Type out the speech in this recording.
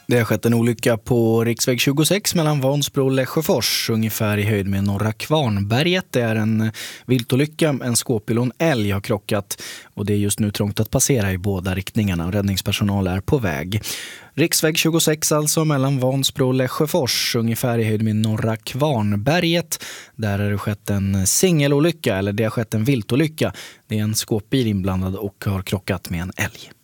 Det har skett en olycka på riksväg 26 mellan Vansbro och Lesjöfors, ungefär i höjd med Norra Kvarnberget. Det är en viltolycka, en skåpbil och en älg har krockat och det är just nu trångt att passera i båda riktningarna. Räddningspersonal är på väg. Riksväg 26 alltså mellan Vansbro och Lesjöfors, ungefär i höjd med Norra Kvarnberget. Där har det skett en singelolycka, eller det har skett en viltolycka. Det är en skåpbil inblandad och har krockat med en älg.